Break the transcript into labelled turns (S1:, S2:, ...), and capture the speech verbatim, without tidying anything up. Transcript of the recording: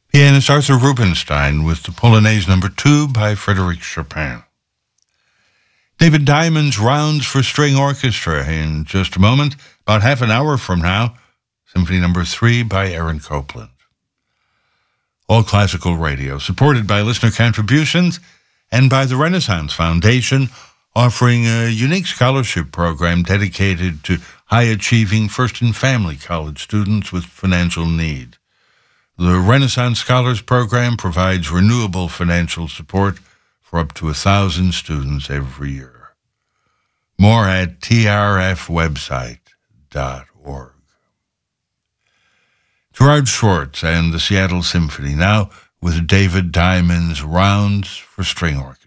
S1: Pianist Arthur Rubinstein with the Polonaise number two by Frédéric Chopin. David Diamond's Rounds for String Orchestra in just a moment, about half an hour from now, Symphony number three by Aaron Copland. All Classical Radio, supported by listener contributions and by the Renaissance Foundation, offering a unique scholarship program dedicated to high-achieving first and family college students with financial need. The Renaissance Scholars Program provides renewable financial support for up to a thousand students every year. More at t r f website dot org. Gerard Schwartz and the Seattle Symphony now with David Diamond's Rounds for String Orchestra.